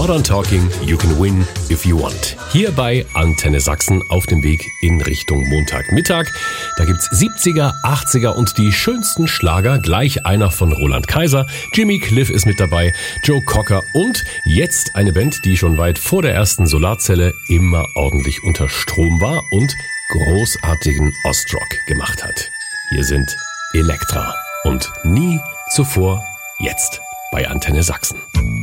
Modern Talking, you can win if you want. Hier bei Antenne Sachsen auf dem Weg in Richtung Montagmittag. Da gibt's 70er, 80er und die schönsten Schlager. Gleich einer von Roland Kaiser. Jimmy Cliff ist mit dabei, Joe Cocker und jetzt eine Band, die schon weit vor der ersten Solarzelle immer ordentlich unter Strom war und großartigen Ostrock gemacht hat. Hier sind Elektra und nie zuvor jetzt bei Antenne Sachsen.